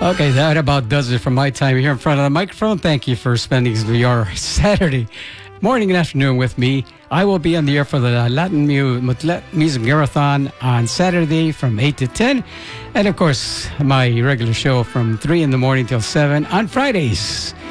Okay, that about does it for my time here in front of the microphone. Thank you for spending your Saturday morning and afternoon with me. I will be on the air for the Latin Music Marathon on Saturday from 8 to 10. And of course, my regular show from 3 in the morning till 7 on Fridays.